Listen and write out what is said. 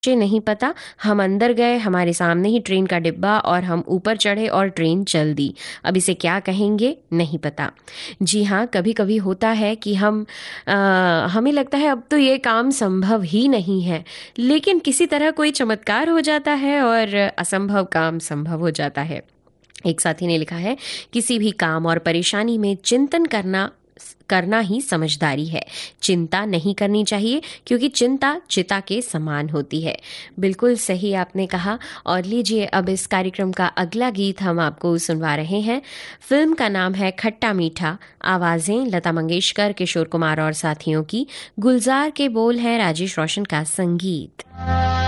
मुझे नहीं पता। हम अंदर गए, हमारे सामने ही ट्रेन का डिब्बा, और हम ऊपर चढ़े और ट्रेन चल दी। अब इसे क्या कहेंगे, नहीं पता। जी हाँ, कभी कभी होता है कि हमें लगता है अब तो ये काम संभव ही नहीं है, लेकिन किसी तरह कोई चमत्कार हो जाता है और असंभव काम संभव हो जाता है। एक साथी ने लिखा है, किसी भी काम और परेशानी में चिंतन करना करना ही समझदारी है। चिंता नहीं करनी चाहिए, क्योंकि चिंता चिता के समान होती है। बिल्कुल सही आपने कहा। और लीजिए, अब इस कार्यक्रम का अगला गीत हम आपको सुनवा रहे हैं। फिल्म का नाम है खट्टा मीठा। आवाजें लता मंगेशकर, किशोर कुमार और साथियों की। गुलजार के बोल है राजेश रोशन का संगीत।